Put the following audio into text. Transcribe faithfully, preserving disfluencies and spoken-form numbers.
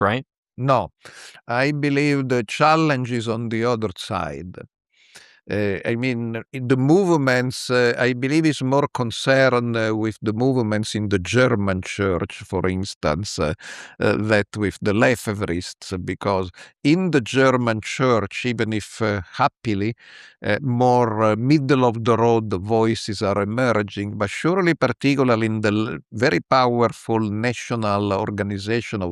right? No, I believe the challenge is on the other side. Uh, I mean, in the movements, uh, I believe is more concerned uh, with the movements in the German church, for instance, uh, uh, that with the Lefebvrists, because in the German church, even if uh, happily, uh, more uh, middle of the road voices are emerging, but surely particularly in the l- very powerful national organization of